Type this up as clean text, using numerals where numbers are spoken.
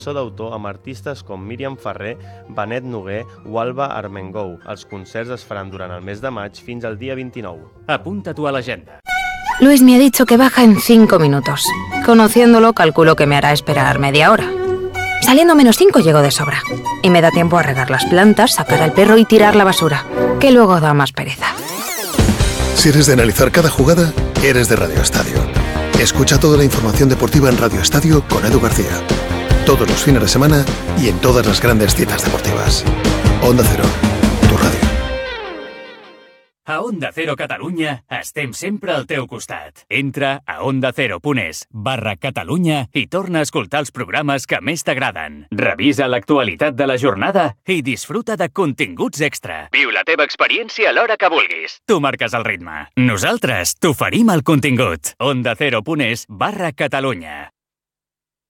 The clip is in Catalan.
d'autor amb artistes com Míriam Ferrer, Benet Noguer o Alba Armengou. Els concerts es faran durant el mes de maig fins al dia 29. Apunta-t'ho a l'agenda. Luis me ha dicho que baja en 5 minutos. Conociéndolo, calculo que me hará esperar media hora. Saliendo -5 llego de sobra. Y me da tiempo a regar las plantas, sacar al perro y tirar la basura, que luego da más pereza. Si eres de analizar cada jugada, eres de Radio Estadio. Escucha toda la información deportiva en Radio Estadio con Edu García. Todos los fines de semana y en todas las grandes citas deportivas. Onda Cero, tu ràdio. A Onda Cero Catalunya estem sempre al teu costat. Entra a ondacero.es/Catalunya i torna a escoltar els programes que més t'agraden. Revisa l'actualitat de la jornada i disfruta de continguts extra. Viu la teva experiència a l'hora que vulguis. Tu marques el ritme. Nosaltres t'oferim el contingut. ondacero.es/Catalunya.